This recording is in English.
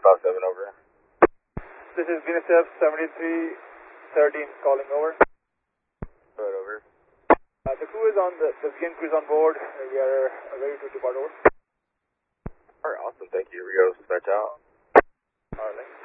157 over. This is VNSF 7313 calling over. Right over. The crew is on, the VN crew is on board. We are ready to depart over. Alright, awesome, thank you. Here we go, dispatch out. Alright.